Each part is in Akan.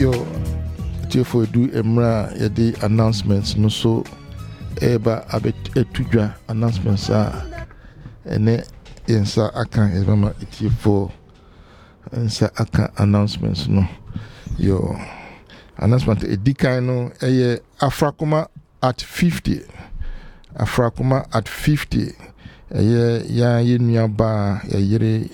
Yo, for do emra yedi announcements no so eba abet etudwa announcements ene yensa aka ebama for yensa aka announcements no. Yo, announcement edikan no eye Afrakoma at 50. Afrakoma at 50. Eye ya yenua ba ya yere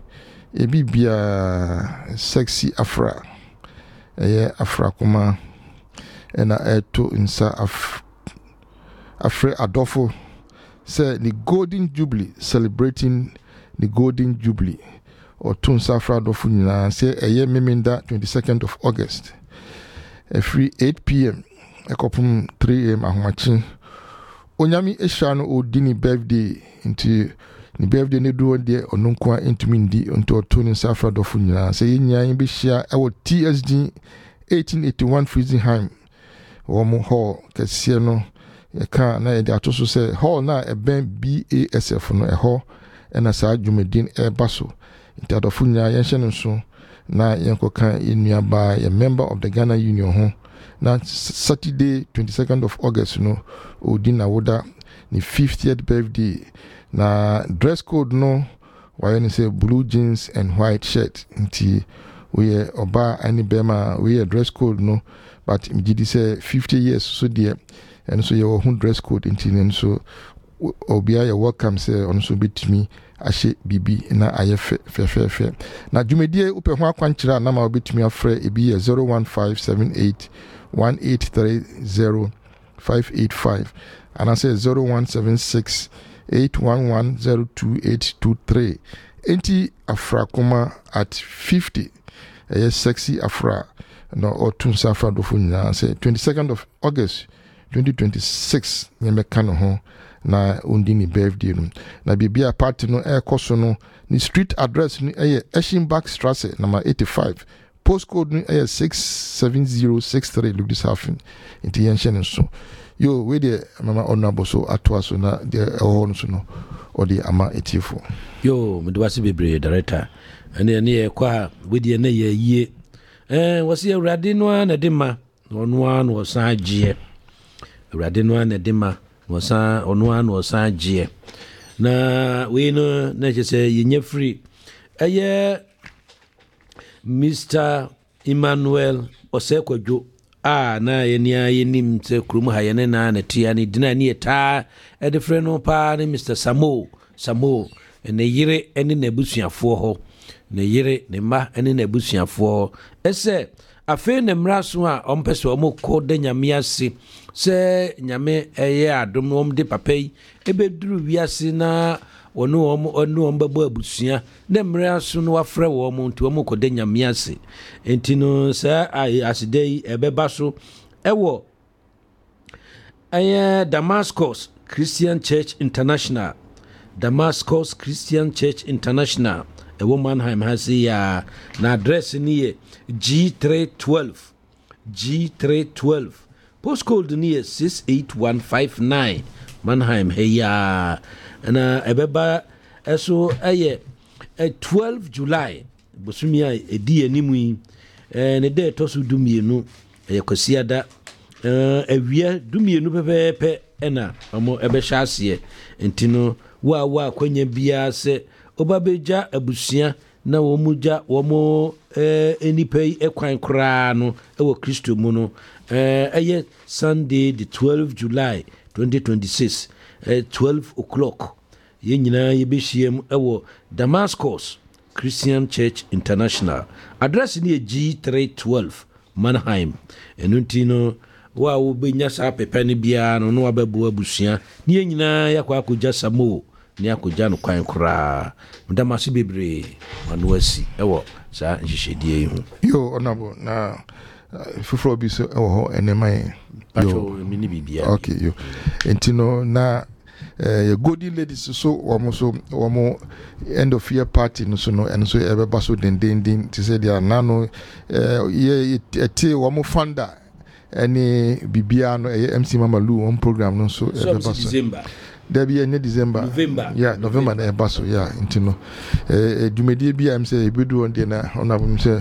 ebibia sexy Afra. Afrakoma ena to insa Afre Adolfo say the Golden Jubilee, celebrating the Golden Jubilee or Tunsa Afra Adolfo nyina say eye meminda 22nd of August free 8 p.m. ekopum 3 a.m. ahomachin onyami ehwa no odini birthday into ni birthday ne do de ononkwa intumi ndi onto Tony Safra Adolfo nyina say yenyan be share ewo TSG 1881 Friesenheim womo hall kese no ye ka na ye de atoso say hall na eben BASF no hall ena sa dwumedin baso into Adolfo nyina yenhye no so na yenkoka enuaba a member of the Ghana Union ho na Saturday 22nd of August no odina woda ni 50th birthday na dress code no why say blue jeans and white shirt nti we oba any bema we dress code no but mjidi say 50 years so there and so your own dress code nti and so obia you welcome say on so bitimi ahye bibi na aye fe na dwumedie upe ho akwankyira na ma obitimi afre ebi 01578183058 and I say 0176 8110283 enti Afrakoma at 50 sexy Afra no Otunsa Afra Adolfo nyina say 22nd of August 2026 nyemeka no ho na undini birthday no na bibia party no ekoso no ni street address ni Eschenbach Strasse number 85 postcode ni 67063 Ludwigshafen enti yenhye so yo we de mama honorable so atwaso na de ehon so no odi ama etifo yo medwase bebre director ene kwa we de na ye wasi awrade no na de ma ono no san agye awrade no na de ma wasa ono no san agye na we no na je say yenye free Mr. Emmanuel Osekwadwo na yenia yenim se krum ha yene na tia ni dina ni eta de frɛ no pa ne Mr. Samo ne yire ene na busuafo ho ne yire ne ma ene na busuafo ese afi ne mraso a ompese omko de nyame ase se nyame eye adom no de papai ebeduru wiase na onu babo abusua ne mraso no afrɛ wo mo nti omko de nyame ase enti no sa asidei ebeba so ewo Damascus Christian Church International ewo Mannheim hasi ya na address ni G312 postcode ni 68159 Mannheim heya na ebeba eso 12 July bosumia edi animu yi ne de tosu dumienu kwasiada awia dumienu pepepe ena omo ebehya ase entino wa kwanya bia se obabeja abusia na womuja womo enipai ekwan kra no ewo Kristo mu no Sunday the 12th July 2026 12 o'clock yenyina yebehiem ewo Damascus Christian Church International address ni G312 Mannheim enutino wa wo benya sa pepa ne bia no wababu abusia ni yenyina yakwa akogya Samo ni akogya no kwan kra mdamase bebre manuasi ewo sa nhyehyedie hu yo onabo na fufuro bi so ewo ho enemai yo mini bibia okay yo entino na Golden ladies so womo end of year party no so no and so everybody so den to say dia nano ye womo founder any bibia no MC Mama Lu one program no so everybody December there be any November na ebaso yeah intino dwumedie bia am say ebedu on dey na onabum say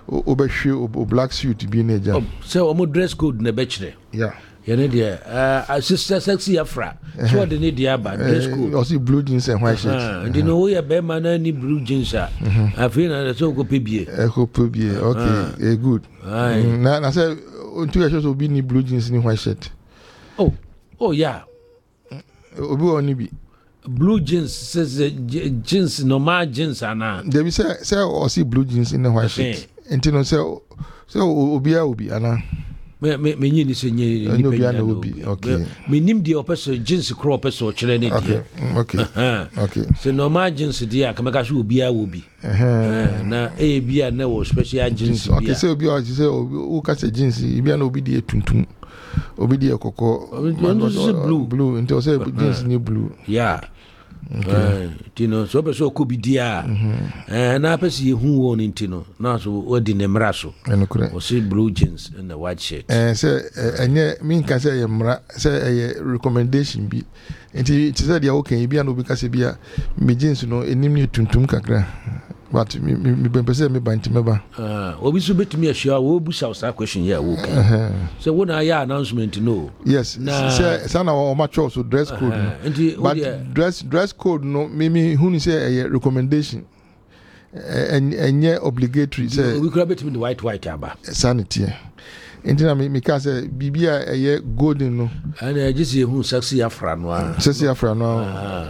obehwe o black suit bi na ja say omo dress code na bechre yeah yene dia sister sexy afra so de ne dia ba dress code also blue jeans and white shirt and no we be man na ni blue jeans afi na so go pebie okay good na say unto you show be ni blue jeans ni white shirt oh yeah obi oni bi blue jeans says jeans normal jeans ana they be say or see blue jeans in the white shirt until no say obi ana me nyini se nyi ni obi ana obi okay me nim dia opeso jeans kro opeso kire ne dia okay so normal jeans dia kamaka so obi na bia na wo special jeans bia okay say obi o ka say jeans bia na obi dia tuntum obi dia kokko blue until say jeans ni blue yeah tino so be so ko bi dia na pesi hu won ntino na so odi ne mra so o see blue jeans and the white shirt say enye min ka say ye mra say recommendation bi enti ti say dia okay bi an obi ka say bia me jeans no enim ni tuntum kakra but me pese me banti meba obi so betumi ahia wo bu sa question here okay so when I announcement no yes say sana o ma cho so dress code but dress code no me who say a recommendation enye obligatory say we could betumi the white aba sanity entina me ka say bibia eye golden no and just who sexy afra no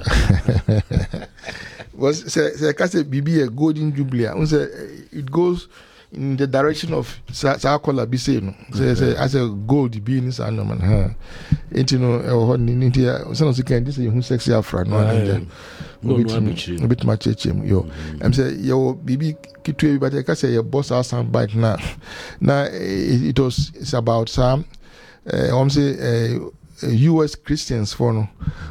was say kase bibi a golden jubilee say it goes in the direction of sakola bi say no say as a gold be in san no man enti no ho ni ntia so no can this you sexy afra no a bit much yo say yo bibi kitu e but kase your boss sound bike na it's about some say US Christians for no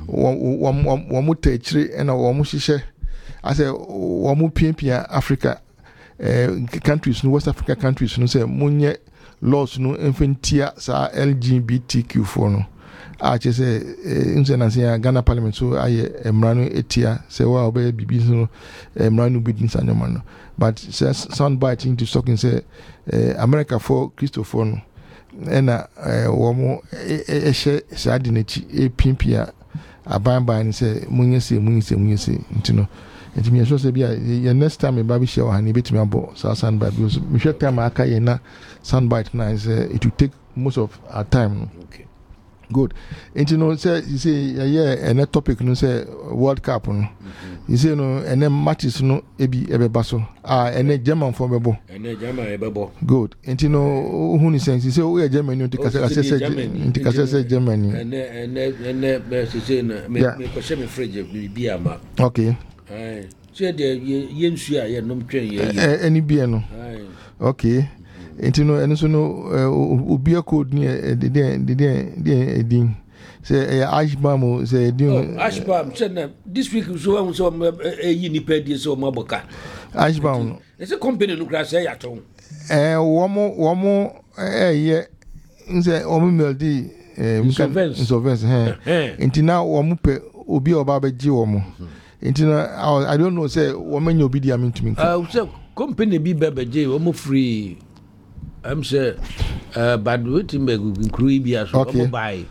wo techire and wo hihye I say wo pia Africa countries no West Africa countries no say munye laws no infantia sa LGBTQ for no a che say inse Ghana parliament so aye emra no etia say wa obey bibi no emra no bidin sanyoma no but sound bite into talking say America for Christopher no ena wo ehye sade nachi pimpia aban say munye se ntino enti me so say bia next time e ba bi share han e betimi abo sound bite because me share time aka ye na sound bite na is it will take most of our time okay good enti no say you say a topic no say World Cup no you say no ene matches no ebi ebeba so ene German for bebo good enti no who ni sense you say we German no tikase say Germany ene be say na me ko she me fridge bi ama okay so de yensu a ye nom twen ye any bia no okay enti no eno so no obia code ni de edin say ashbam say edin ashbam say this week so yi ni pedi so maboka ashbam it's a company no crash ya ton womo ye nse womo meldi insolvents enti na womo pe obi oba beji womo enti na I don't know say womo nya obi di am ntumi say company bi bebeje womo free I'm say but wetin be include bi aso womo buy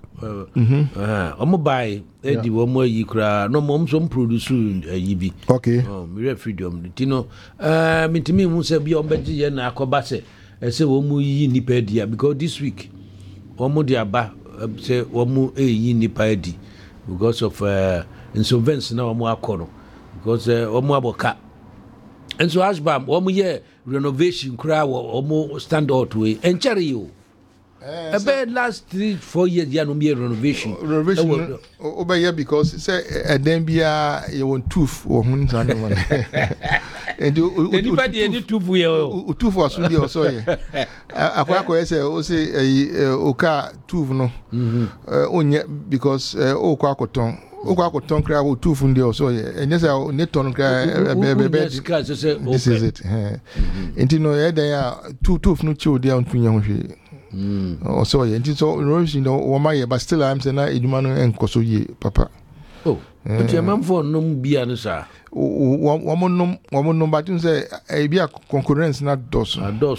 womo buy edi womo yi kra no mom so produce yi bi okay me freedom tino mitimi hu say bi ombeje ye na akoba say womo yi nipa dia because this week womo dia ba say womo yi nipa di because of insolvency na womo akono because womo aboka and so ashbam womo ye renovation kra womo stand out way enchare you about last 3-4 years ya no be renovation obey because say then bia you want tooth or hun san no and anybody any tooth we tooth was so there so akwa say o say oka tooth no onye because okwa akoton kra wo tooth ndi so enye say neton kra this is it enti no ye then ya tooth no chi odi antunya ho hwe so ye enti so renovation no wo ma ye but still I'm saying na eduma no enkoso ye papa But man for no be an sa. Woman but you say a be a concurrence not dos.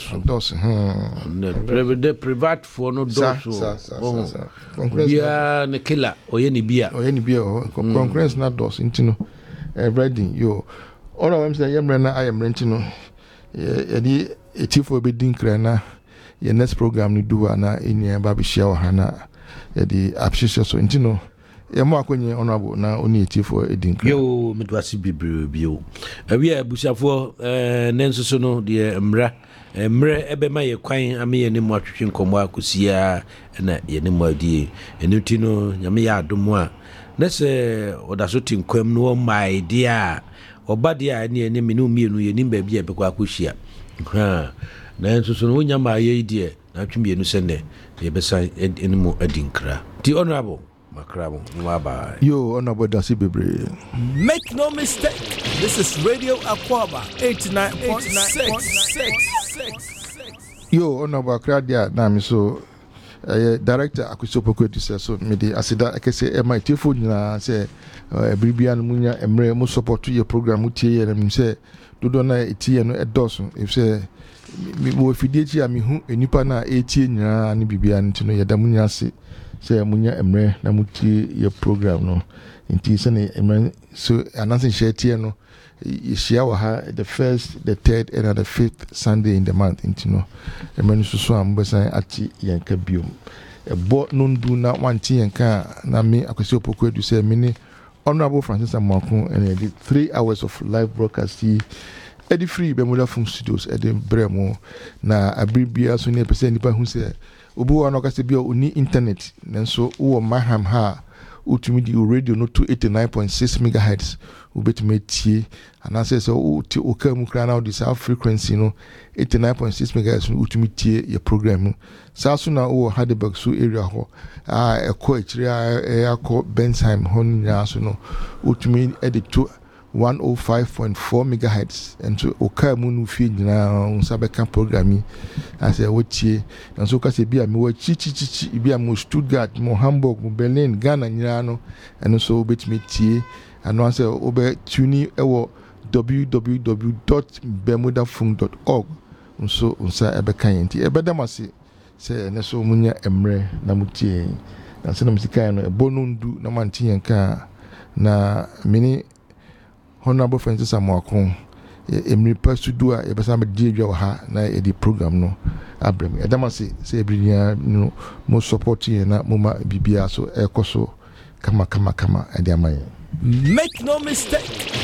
The private for no dos. Concurrence ne killer or any beer. Concurrence not dos into ready yo. All of them say Yamrena I am renting. Yadi a chief for bidding crana. Your next program ni do na in your baby shower hana. Yadi abscissa so intino. Yamo akwenye honorable na oni eti for edin yo medwasi bibiri bio awi abusafo nenso so no de mra ebe ma ye kwan ame ye ne mu atwetwe nkomo akosia na ye ne mu adie enuti no nyame ya adomo a na se odaso tinkwam no my dia obade a ne ne minu mienu ye nim ba bia be kwa akosia ha na nenso so no nyama ye die na atwemienu se ne ye besa enimu adinkra the honorable Makrabo, yo, honorable Dasi Bebre. Make no mistake, this is Radio Aquaba 89.6. Yo, honorable Kradia, Nami so director Akusopo to say so. Me the asida akese MIT phone na say Bribian Munya Emre mo support to your program utie and say do na etie no edoso. If say me wo fidie a me hu enipa na etie nyina ne bibia ntino yeda munya se say munya emre na muti your program no inti say emre so announcing share tie no share wa ha the first the third and the fifth Sunday in the month inti no emre so ambesan ati yanka biom ebo nundu na wanti yanka na me akwesi opoku edu say me honorable Francis Amakun and the 3 hours of live broadcast Eddie Free Bermuda Funk Studios Eddie Bremo na abribia so ne pese nipa hu se obu wa no ka se bia oni internet nanso wo maham ha utumi di radio no to 89.6 megahertz ubetumi tie anase so uti okamu kra na this frequency no 89.6 megahertz utumi tie your program sa so na wo Heidelberg so area ho ekọ ekiri akọ Bensheim hon ya so no utumi edit to 105.4 megahertz and to okamu no fi nyina unsabeka programming as a wotie and so ka se bia me wa chi bia mo Stuttgart mo Hamburg mo Berlin Ghana nyina no and so betimi tie and once obe tuni ewo www.bermudafunk.org so unsa ebeka yenti ebedamase se ne so munya emre na mutie na se na musika no ebonundu na manti yanka na mini Honorable Francis Amakun emri pasudu a ebesa me die dwa ha na edi program no abrem edamase se ebrinia no mo support ye na mo ma bibia so ekoso kama edi amaye. Make no mistake,